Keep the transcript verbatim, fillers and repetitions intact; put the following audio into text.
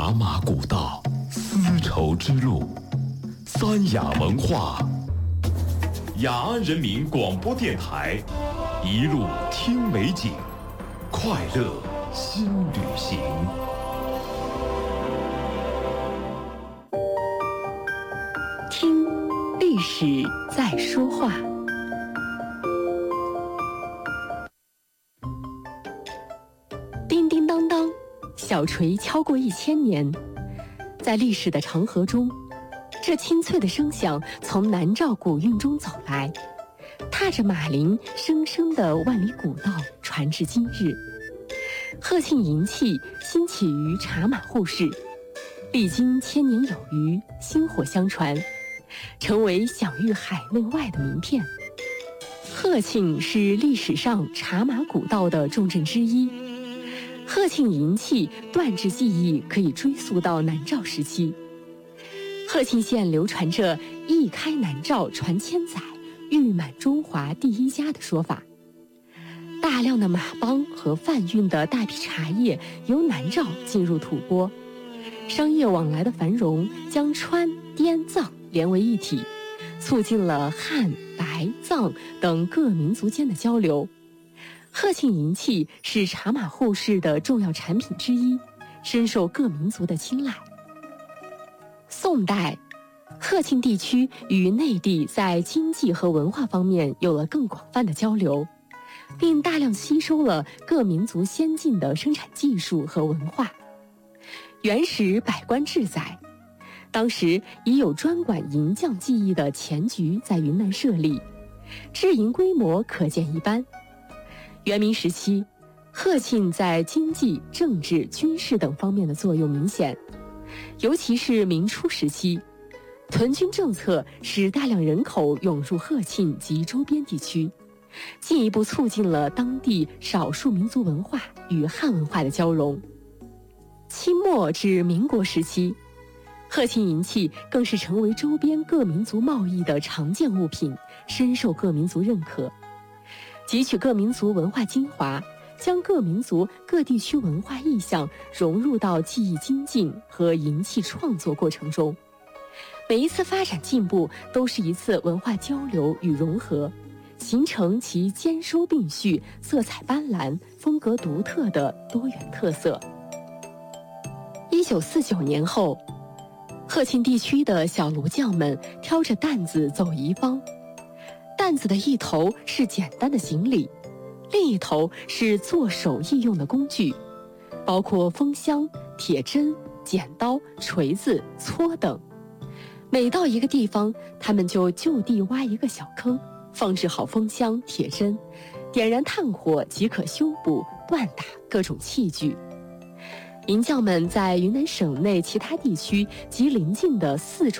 茶马古道，丝绸之路，三雅文化。雅安人民广播电台，一路听美景，快乐新旅行。 听历史在说话。叮叮当当，小锤敲过一千年。在历史的长河中，这清脆的声响从南诏古韵中走来，踏着马铃生生的万里古道传至今日。贺庆银器兴起于茶马户市，历经千年有余，薪火相传，成为享誉海内外的名片。贺庆是历史上茶马古道的重镇之一。贺庆银器锻制技艺可以追溯到南诏时期。贺庆县流传着一开南诏传千载，誉满中华第一家的说法。大量的马帮和贩运的大批茶叶由南诏进入吐蕃，商业往来的繁荣将川滇藏连为一体，促进了汉白藏等各民族间的交流。贺庆银器是茶马户市的重要产品之一，深受各民族的青睐。宋代，贺庆地区与内地在经济和文化方面有了更广泛的交流，并大量吸收了各民族先进的生产技术和文化。元始百官志载，当时已有专管银匠技艺的钱局在云南设立，制银规模可见一斑。元明时期，贺庆在经济、政治、军事等方面的作用明显，尤其是明初时期，屯军政策使大量人口涌入贺庆及周边地区，进一步促进了当地少数民族文化与汉文化的交融。清末至民国时期，贺庆银器更是成为周边各民族贸易的常见物品，深受各民族认可。汲取各民族文化精华，将各民族各地区文化意象融入到技艺精进和银器创作过程中。每一次发展进步都是一次文化交流与融合，形成其兼收并蓄、色彩斑斓、风格独特的多元特色。一九四九年后，贺庆地区的小炉匠们挑着担子走一方，担子的一头是简单的行李，另一头是做手艺用的工具，包括风箱、铁针、剪刀、锤子、锉等。每到一个地方，他们就就地挖一个小坑，放置好风箱、铁针，点燃炭火即可修补、锻打各种器具。银匠们在云南省内其他地区及邻近的四川